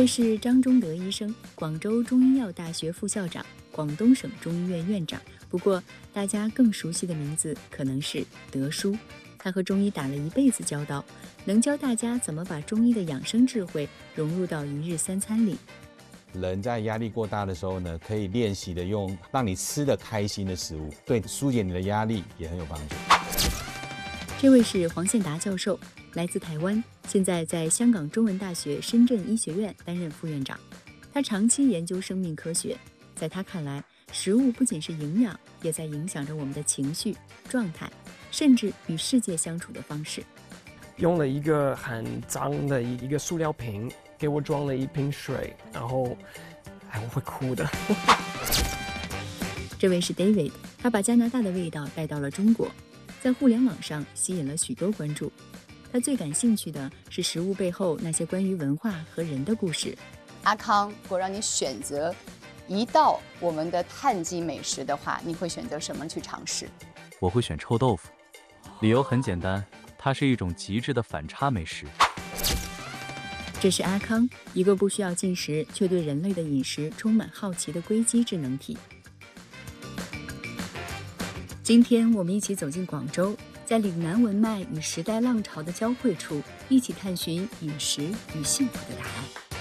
位是张忠德医生，广州中医药大学副校长，广东省中医院院长。不过大家更熟悉的名字可能是德叔。他和中医打了一辈子交道，能教大家怎么把中医的养生智慧融入到一日三餐里。 人在压力过大的时候呢，可以练习的用让你吃得开心的食物，对疏解你的压力也很有帮助。 这位是黄宪达教授，来自台湾，现在在香港中文大学深圳医学院担任副院长。他长期研究生命科学，在他看来，食物不仅是营养，也在影响着我们的情绪、状态，甚至与世界相处的方式。 用了一个很脏的一个塑料瓶，给我装了一瓶水，然后我会哭的。 这位是 David， 他把加拿大的味道带到了中国，在互联网上吸引了许多关注。他最感兴趣的是食物背后那些关于文化和人的故事。 阿康，如果让你选择一道我们的碳基美食的话，你会选择什么去尝试？ 我会选臭豆腐，理由很简单，它是一种极致的反差美食。 这是阿康，一个不需要进食却对人类的饮食充满好奇的硅基智能体。今天我们一起走进广州，在岭南文脉与时代浪潮的交汇处，一起探寻饮食与幸福的答案。